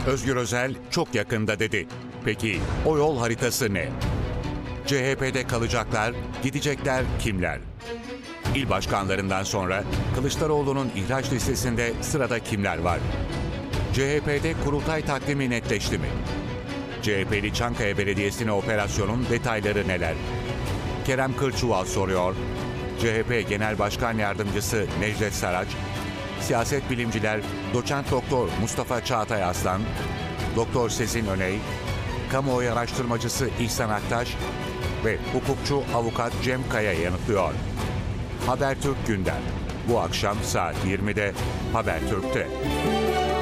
Özgür Özel çok yakında dedi. Peki o yol haritası ne? CHP'de kalacaklar, gidecekler kimler? İl başkanlarından sonra Kılıçdaroğlu'nun ihraç listesinde sırada kimler var? CHP'de kurultay takvimi netleşti mi? CHP'li Çankaya Belediyesi'ne operasyonun detayları neler? Kerem Kırçuval soruyor. CHP Genel Başkan Yardımcısı Necdet Saraç, siyaset bilimciler Doçent Doktor Mustafa Çağatay Aslan, Doktor Sezin Öney, kamuoyu araştırmacısı İhsan Aktaş ve hukukçu avukat Cem Kaya yanıtlıyor. Habertürk gündem. Bu akşam saat 20'de Habertürk'te.